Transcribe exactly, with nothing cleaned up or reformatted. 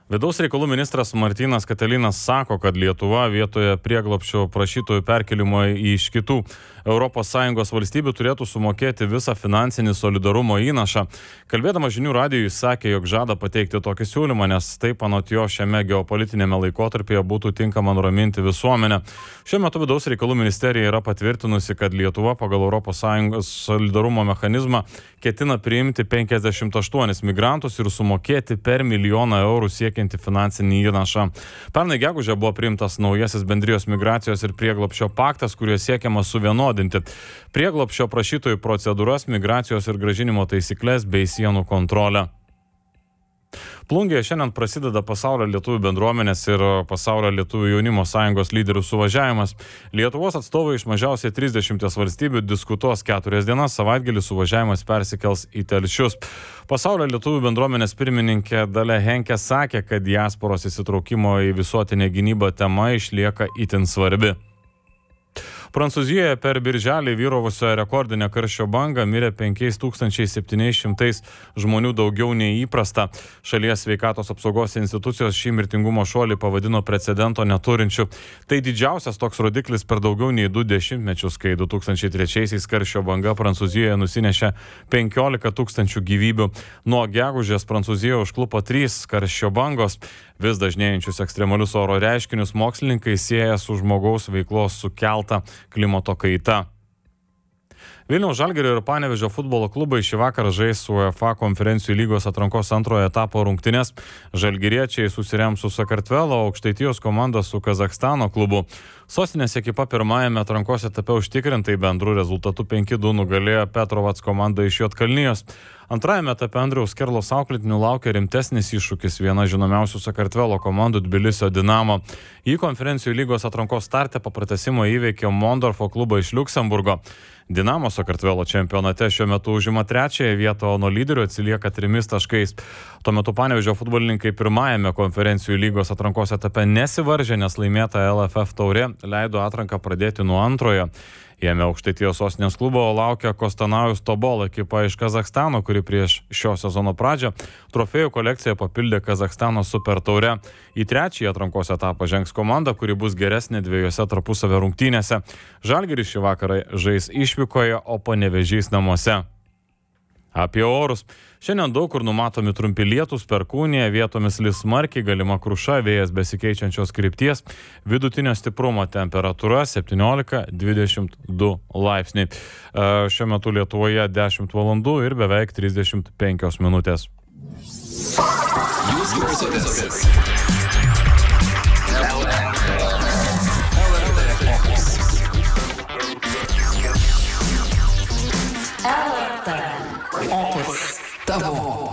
Vidaus reikalų ministras Martynas Katilinas sako, kad Lietuva vietoje prieglobsčio prašytojų perkelimo iš kitų Europos Sąjungos valstybių turėtų sumokėti visą finansinį solidarumo įnašą. Kalbėdamas žinių radijui jis sakė, jog žada pateikti tokį siūlymą, nes taip anot jo šiame geopolitinėme laikotarpyje būtų tinkama nuraminti visuomenę. Šiuo metu Vidaus reikalų ministerija yra patvirtinusi, kad Lietuva pagal Europos Sąjungos solidarumo mechanizmą ketina priimti penkiasdešimt aštuonis migrantus ir sumokėti per milijoną eurų siekianti finansinį įnašą. Pernai gegužę buvo priimtas naujasis bendrijos migracijos ir prieglobsčio paktas, kuriuo siekiama suvienodinti prieglobsčio prašytojų procedūras, migracijos ir grąžinimo taisyklės bei sienų kontrolę. Plungėje šiandien prasideda Pasaulio lietuvių bendruomenės ir Pasaulio lietuvių jaunimo sąjungos lyderių suvažiavimas. Lietuvos atstovai iš mažiausiai trisdešimties valstybių diskutuos keturias dienas, savaitgalį suvažiavimas persikels į Telšius. Pasaulio lietuvių bendruomenės pirmininkė Dalia Henkė sakė, kad diasporos įsitraukimo į visuotinę gynybą tema išlieka itin svarbi. Prancūzijoje per birželį vyrovusią rekordinę karščio bangą mirė penki tūkstančiai septyni šimtai žmonių daugiau nei įprasta. Šalies sveikatos apsaugos institucijos šį mirtingumo šuolį pavadino precedento neturinčiu. Tai didžiausias toks rodiklis per daugiau nei du dešimtmečius, kai du tūkstančiai trečiaisiais karščio banga Prancūzijoje nusinešė penkiolika tūkstančių gyvybių. Nuo gegužės Prancūzijoje užklupo trys karščio bangos. Vis dažnėjančius ekstremalius oro reiškinius mokslininkai sieja su žmogaus veiklos sukelta klimato kaita. Vilniaus Žalgirio ir Panevėžio futbolo klubai šį vakarą žais UEFA konferencijų lygos atrankos antrojo etapo rungtynes. Žalgiriečiai susirems su Sakartvelo, Aukštaitijos komanda su Kazachstano klubu. Sostinės ekipa pirmajame atrankos etape užtikrintai bendru rezultatu penki du nugalėjo Petrovats komandą iš Juodkalnijos. Antrajame etape Andriaus Kerlos auklėtinių laukia rimtesnis iššūkis, viena žinomiausių Sakartvelo komandų Tbilisio Dinamo. Į konferencijų lygos atrankos starte po pratęsimo įveikė Mondorfo klubą iš Liuksemburgo. Dinamo Sakartvelo čempionate šiuo metu užima trečiąją vietą, o nuo lyderių atsilieka trimis taškais. Tuo metu Panevėžio futbolininkai pirmajame konferencijų lygos atrankos etape nesivaržė, nes laimėta L F F taurė leido atranką pradėti nuo antrojo. Jame Aukštaitijos sostinės klubo laukia Kostanajus Tobol ekipa iš Kazachstano, kuri prieš šio sezono pradžią trofėjų kolekciją papildė Kazachstano super taure. Į trečiąjį atrankos etapą žengs komanda, kuri bus geresnė dviejose tarpusavio rungtynėse. Žalgiris šį vakarą žais išvykoje, o Panevėžys namuose. Apie orus. Šiandien daug kur numatomi trumpi lietūs, perkūnija, vietomis lis smarkiai, galima kruša, vėjas besikeičiančios krypties, vidutinio stiprumo temperatūra septyniolika dvidešimt du laipsniai. Šiuo metu Lietuvoje dešimt valandų ir beveik trisdešimt penkios minutės. Jūs klausotės Opus. Tavo